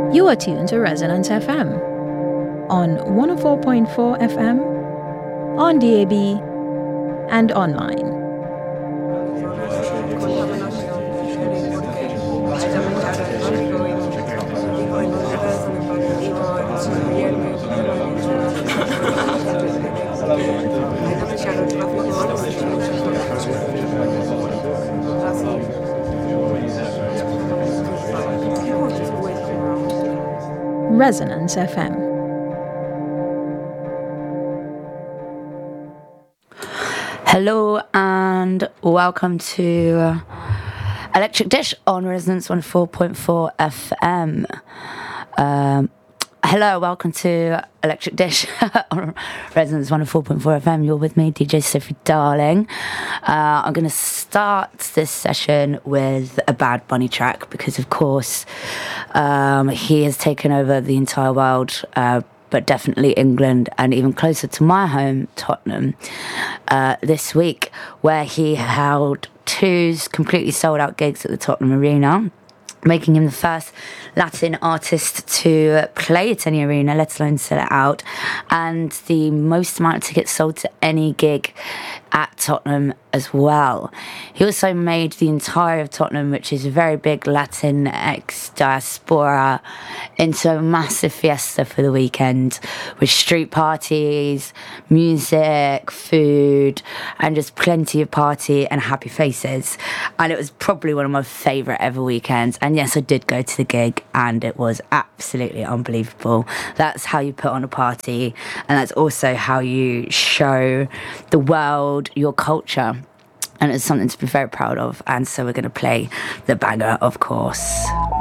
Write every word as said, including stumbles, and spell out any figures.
You are tuned to Resonance F M on one oh four point four F M, on D A B, and online. Resonance F M. Hello and welcome to Electric Dish on Resonance one oh four point four F M. Um, hello, welcome to Electric Dish on Resonance one oh four point four F M. You're with me, D J Sophie Darling. Uh, I'm going to start this session with a Bad Bunny track because, of course, um, he has taken over the entire world, uh, but definitely England and even closer to my home, Tottenham, uh, this week, where he held two completely sold-out gigs at the Tottenham Arena, making him the first Latin artist to play at any arena, let alone sell it out, and the most amount of tickets sold to any gig at Tottenham as well. He also made the entire of Tottenham, which is a very big Latin ex-diaspora, into a massive fiesta for the weekend, with street parties, music, food, and just plenty of party and happy faces. And it was probably one of my favourite ever weekends. And yes, I did go to the gig, and it was absolutely unbelievable. That's how you put on a party, and that's also how you show the world your culture. And it's something to be very proud of. And so we're going to play the banger, of course.